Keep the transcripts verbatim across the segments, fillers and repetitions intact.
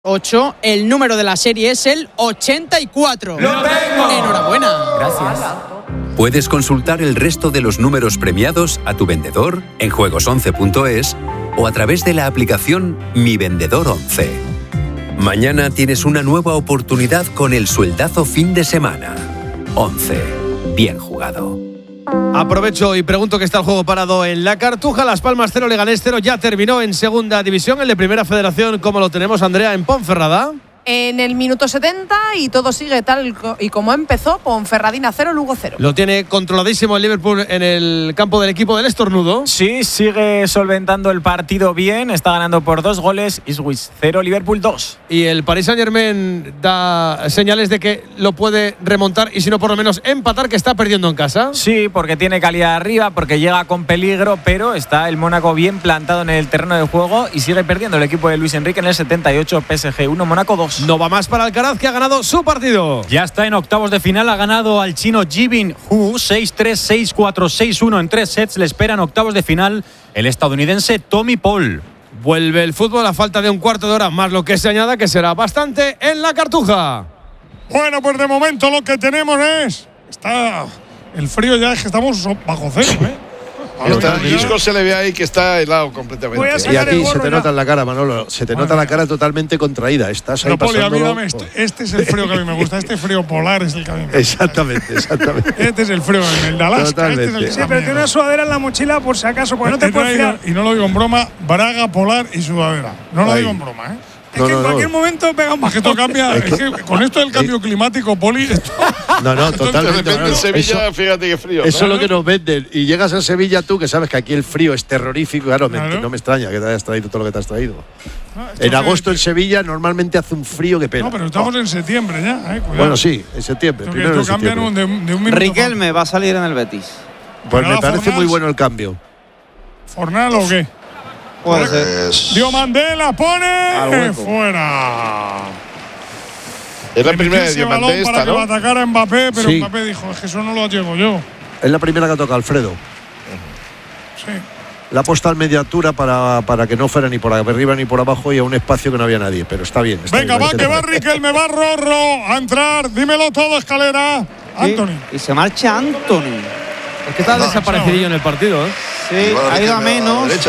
ocho, el número de la serie es el ochenta y cuatro. ¡Lo tengo! Enhorabuena. Gracias. Puedes consultar el resto de los números premiados a tu vendedor en juegos once punto es o a través de la aplicación Mi Vendedor once. Mañana tienes una nueva oportunidad con el sueldazo fin de semana. once. Bien jugado. Aprovecho y pregunto que está el juego parado en la Cartuja. Las Palmas cero, Leganés cero. Ya terminó en segunda división. El de Primera Federación, ¿cómo lo tenemos, Andrea, en Ponferrada? En el minuto setenta y todo sigue tal y como empezó. Ponferradina cero, Lugo cero. Lo tiene controladísimo el Liverpool en el campo del equipo del Estornudo. Sí, sigue solventando el partido bien. Está ganando por dos goles. Ipswich cero, Liverpool dos. Y el Paris Saint-Germain da señales de que lo puede remontar y si no por lo menos empatar, que está perdiendo en casa. Sí, porque tiene calidad arriba, porque llega con peligro, pero está el Mónaco bien plantado en el terreno de juego y sigue perdiendo el equipo de Luis Enrique en el setenta y ocho. P S G uno, Mónaco dos. No va más para Alcaraz, que ha ganado su partido. Ya está en octavos de final, ha ganado al chino Jibin Hu seis tres, seis cuatro, seis uno en tres sets. Le esperan octavos de final el estadounidense Tommy Paul. Vuelve el fútbol a falta de un cuarto de hora, más lo que se añada, que será bastante en la Cartuja. Bueno, pues de momento lo que tenemos es… Está… El frío ya es que estamos bajo cero, ¿eh? Está, el disco se le ve ahí que está helado completamente. Y a ti se te nota en la cara, Manolo. Se te nota la cara totalmente contraída. Estás ahí Poli, pasándolo. a mí dame esto. Este es el frío que a mí me gusta. Este frío polar es el que a mí me gusta. Exactamente, exactamente. Este es el frío, el de Alaska. Totalmente. Este es el que Sí, pero tiene una sudadera en la mochila por si acaso, porque no te puedes fiar. Y no lo digo en broma, braga, polar y sudadera. No lo Ahí. digo en broma, ¿eh? Es No, que no, en no. cualquier momento pega un Más que esto cambia. Es Es que- que con esto del cambio climático, Poli, esto… No, no, De totalmente. repente Manolo. en Sevilla, Eso- fíjate qué frío. Eso ¿no? es lo que nos venden. Y llegas a Sevilla tú, que sabes que aquí el frío es terrorífico. Claro, me- Claro. no me extraña que te hayas traído todo lo que te has traído. No, esto En que- agosto en Sevilla normalmente hace un frío que pela. No, pero estamos en septiembre ya, ¿eh? Cuidado. Bueno, sí, en septiembre. Esto, que Primero de esto cambia septiembre. de, un- de un minuto. Riquelme va a salir en el Betis. Pues Pero me ahora parece Fornals- muy bueno el cambio. ¿Fornal o qué? Puede ser. Es, Dio Mandela, pone Al hueco. fuera. es la primera de Ese Diamante balón esta, para que ¿no? lo atacara Mbappé, pero Sí. Mbappé dijo, es que eso no lo llego yo. Es la primera que toca Alfredo. Sí. La ha puesto al media altura para, para que no fuera ni por arriba ni por abajo y a un espacio que no había nadie. Pero está bien. Está Venga, bien, va, hay que va tocar. Riquelme, va Rorro a entrar. Dímelo todo, Escalera. Anthony. Y se marcha Anthony. Es que está desaparecidillo en el partido, ¿eh? Sí, ha ido a menos. Sí,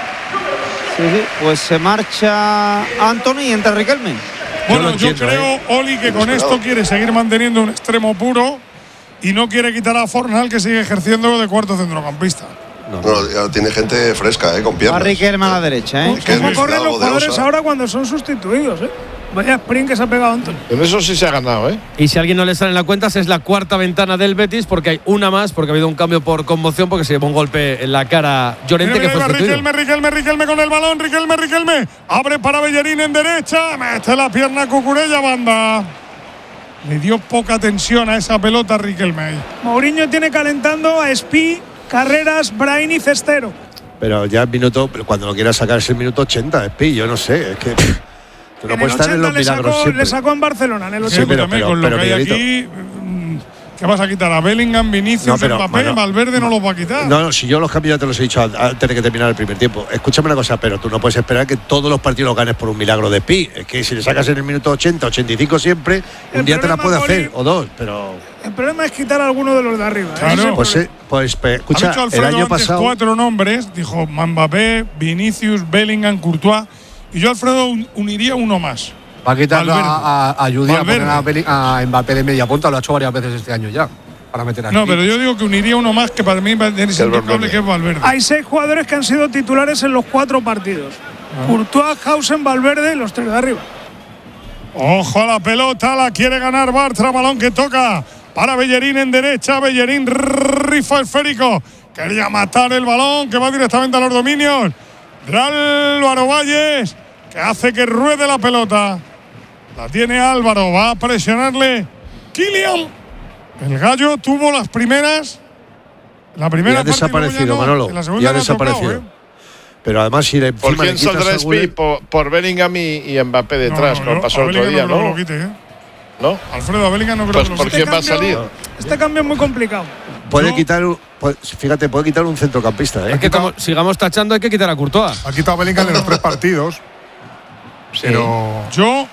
sí. Pues se marcha Anthony y entra Riquelme. Bueno, lo yo, entiendo, creo, Oli, que con esto quiere seguir manteniendo un extremo puro y no quiere quitar a Fornal, que sigue ejerciendo de cuarto centrocampista. No, No, ya tiene gente fresca, ¿eh? Con Va piernas. Riquelme a la derecha, ¿eh? Que ¿Cómo Luis corren Figo, los de jugadores Osa. ahora cuando son sustituidos, eh? Vaya sprint que se ha pegado Anthony. Pero eso sí se ha ganado, ¿eh? Y si a alguien no le sale en la cuenta, es la cuarta ventana del Betis, porque hay una más, porque ha habido un cambio por conmoción, porque se llevó un golpe en la cara Llorente, Mira, que fue mira, sustituido. Riquelme, Riquelme, Riquelme con el balón, Riquelme, Riquelme. Abre para Bellerín en derecha, mete la pierna Cucurella, banda. Le dio poca tensión a esa pelota Riquelme ahí. Mourinho tiene calentando a Espi, Carreras, Brain y Cestero. Pero ya el minuto, pero cuando lo quieras sacar es el minuto ochenta, Espi, yo no sé, es que pff, tú no En el puedes estar en ochenta los le milagros sacó, siempre. le sacó en Barcelona, en el Sí, Sí, ochenta. pero- también pero- con lo pero, que hay Miguelito. aquí, mm, ¿qué vas a quitar? A Bellingham, Vinicius, No, pero, Mbappé, bueno, Valverde no los va a quitar. No, no, si yo los cambios ya te los he dicho an- antes de que terminara el primer tiempo. Escúchame una cosa, pero tú no puedes esperar que todos los partidos los ganes por un milagro de Pi. Es que si le sacas en el minuto ochenta, ochenta y cinco siempre, un El día te la problema, puede Poli, hacer, o dos, pero… El problema es quitar a alguno de los de arriba. ¿eh? Claro. Ese es el Pues, problema. eh, pues pe- ha escucha, dicho el Alfredo año antes pasado… cuatro nombres, dijo Mbappé, Vinicius, Bellingham, Courtois. Y yo, Alfredo, un- uniría uno más. Va a quitar Valverde. a, a, a Judy, a Valverde. poner a, Belli- a Mbappé de media punta, lo ha hecho varias veces este año ya, para meter aquí. No, pero yo digo que uniría uno más que para mí es intocable, que es Valverde. Hay seis jugadores que han sido titulares en los cuatro partidos. Courtois, Hausen, Valverde y los tres de arriba. Ojo a la pelota, la quiere ganar Bartra, balón que toca para Bellerín en derecha, Bellerín rifa esférico, quería matar el balón que va directamente a los dominios de Álvaro Valles, que hace que ruede la pelota, la tiene Álvaro, va a presionarle Kylian, el gallo tuvo las primeras, la Y primera ha parte y luego ya desaparecido, no, Manolo, en la segunda y ha no ha tocado, desaparecido. ¿eh? Pero además si le ¿Por encima le quién quitas saldrá a Speed? Guller- Por, por Bellingham y, y Mbappé detrás, No, no, como no, pasó a el otro Bellingham día, no creo que ¿no? lo quite, ¿eh? ¿No? Alfredo, a Bellingham no creo Pues que lo ¿por quite. quién va a cambio- salir? Este cambio es muy complicado. Puede Yo- quitar, un- puede- fíjate, puede quitar un centrocampista, ¿eh? Es que como sigamos tachando, hay que quitar a Courtois. Ha quitado Bellingham en los tres partidos. Pero yo